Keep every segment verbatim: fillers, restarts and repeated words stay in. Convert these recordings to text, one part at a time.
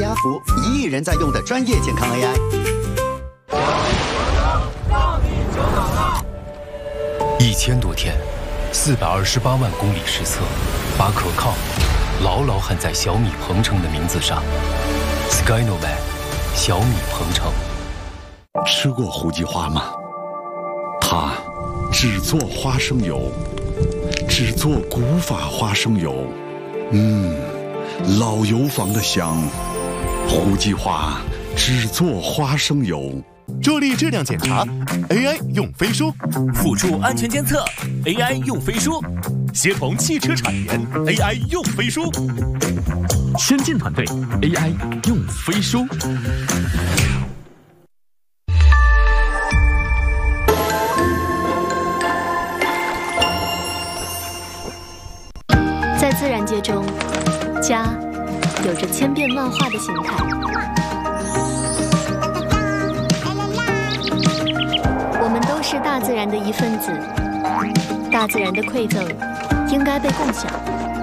家福，一亿人在用的专业健康 A I。 一千多天，四百二十八万公里实测，把可靠牢牢焊在小米鹏程的名字上。Skynovac， 小米鹏程。 吃过胡姬花吗？它只做花生油，只做古法花生油。嗯，老油坊的香。胡姬花只做花生油。 助力质量检查 ，A I 用飞书；辅助安全监测 ，A I 用飞书；协同汽车产研 ，A I 用飞书； 先进团队 A I 用飞书。 在自然界中，家有着千变万化的形态。我们都是大自然的一份子，大自然的馈赠应该被共享。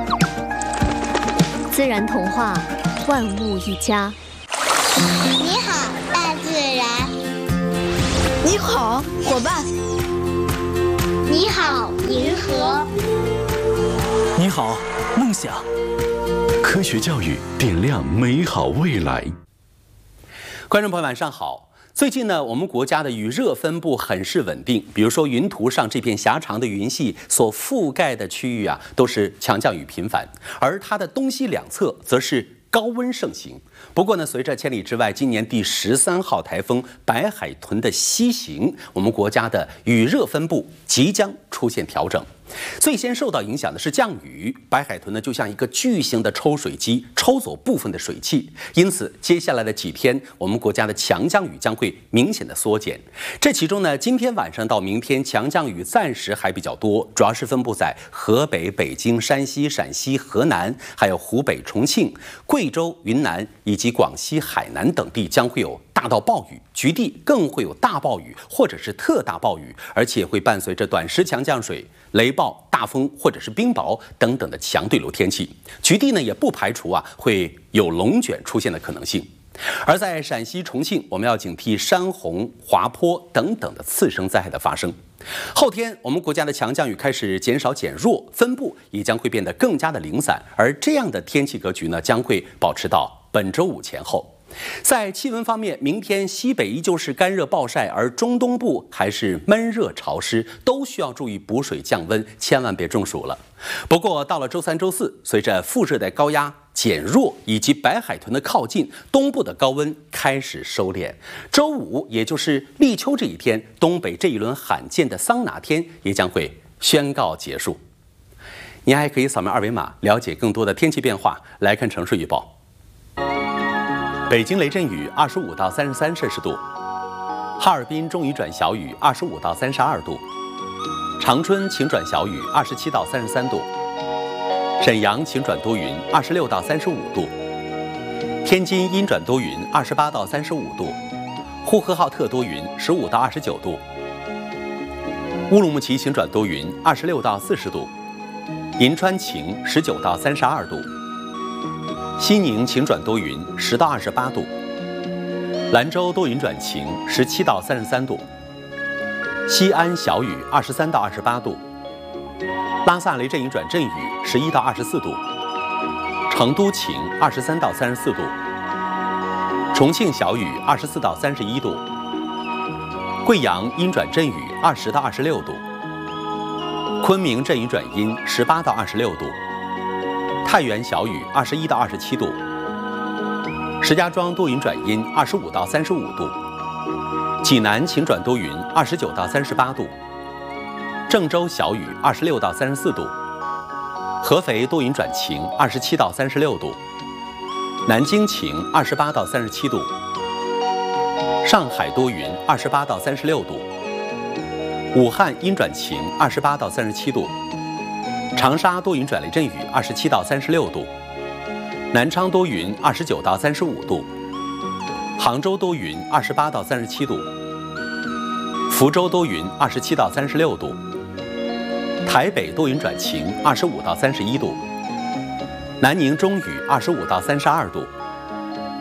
自然童话，万物一家。 你好，大自然。 你好，伙伴。 你好，银河。 你好，梦想。 科学教育点亮美好未来。 观众朋友晚上好。最近呢，我们国家的雨热分布很是稳定。比如说，云图上这片狭长的云系所覆盖的区域啊，都是强降雨频繁，而它的东西两侧则是高温盛行。不过呢，随着千里之外今年第十三号台风白海豚的西行，我们国家的雨热分布即将出现调整。最先受到影响的是降雨，白海豚呢就像一个巨型的抽水机，抽走部分的水汽，因此接下来的几天，我们国家的强降雨将会明显的缩减。这其中呢，今天晚上到明天强降雨暂时还比较多，主要是分布在河北、北京、山西、陕西、河南，还有湖北、重庆、贵州、云南以及广西、海南等地将会有大到暴雨，局地更会有大暴雨或者是特大暴雨，而且会伴随着短时强降水、雷暴、大风或者是冰雹等等的强对流天气，局地呢也不排除啊会有龙卷出现的可能性。而在陕西、重庆，我们要警惕山洪、滑坡等等的次生灾害的发生。后天，我们国家的强降雨开始减少减弱，分布也将会变得更加的零散，而这样的天气格局呢，将会保持到本周五前后。在气温方面，明天西北依旧是干热暴晒，而中东部还是闷热潮湿，都需要注意补水降温，千万别中暑了。不过到了周三、周四，随着副热带高压减弱以及白海豚的靠近，东部的高温开始收敛。周五，也就是立秋这一天，东北这一轮罕见的桑拿天也将会宣告结束。您还可以扫描二维码了解更多的天气变化。来看城市预报。北京雷阵雨二十五到三十三摄氏度，哈尔滨中雨转小雨二十五到三十二度，长春晴转小雨二十七到三十三度，沈阳晴转多云二十六到三十五度，天津阴转多云二十八到三十五度，呼和浩特多云十五到二十九度，乌鲁木齐晴转多云二十六到四十度，银川晴十九到三十二度。西宁晴转多云十到二十八度，兰州多云转晴十七到三十三度，西安小雨二十三到二十八度，拉萨雷阵雨转阵雨十一到二十四度，成都晴二十三到三十四度，重庆小雨二十四到三十一度，贵阳阴转阵雨二十到二十六度，昆明阵雨转阴十八到二十六度。太原小雨二十一到二十七度，石家庄多云转阴二十五到三十五度，济南晴转多云二十九到三十八度，郑州小雨二十六到三十四度，合肥多云转晴二十七到三十六度，南京晴二十八到三十七度，上海多云二十八到三十六度，武汉阴转晴二十八到三十七度。长沙多云转雷阵雨二十七到三十六度，南昌多云二十九到三十五度，杭州多云二十八到三十七度，福州多云二十七到三十六度，台北多云转晴二十五到三十一度，南宁中雨二十五到三十二度，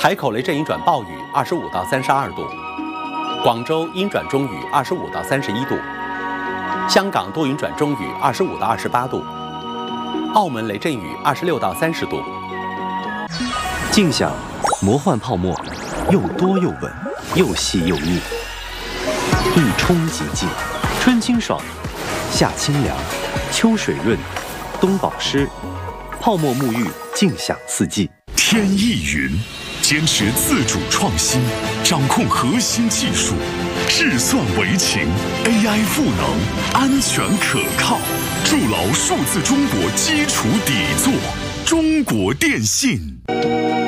海口雷阵雨转暴雨，二十五到三十二度；广州阴转中雨，二十五到三十一度；香港多云转中雨，二十五到二十八度；澳门雷阵雨，二十六到三十度。 静享魔幻泡沫，又多又稳，又细又密，一冲即净，春清爽，夏清凉，秋水润，冬保湿，泡沫沐浴，静享四季。 天翼云，坚持自主创新，掌控核心技术，智算为情 ，A I 赋能，安全可靠，筑牢数字中国基础底座。中国电信。